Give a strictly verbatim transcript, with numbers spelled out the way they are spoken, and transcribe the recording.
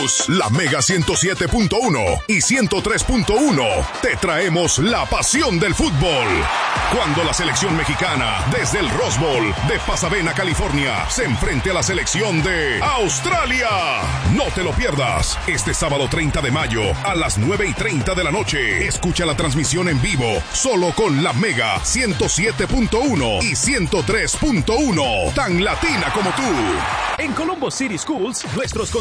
Plus, la Mega ciento siete punto uno y ciento tres punto uno. Te traemos la pasión del fútbol. Cuando la selección mexicana, desde el Rose Bowl de Pasadena, California, se enfrente a la selección de Australia. No te lo pierdas. Este sábado treinta de mayo a las nueve y treinta de la noche. Escucha la transmisión en vivo solo con la Mega ciento siete punto uno y ciento tres punto uno. Tan latina como tú. En Colombo City Schools, nuestros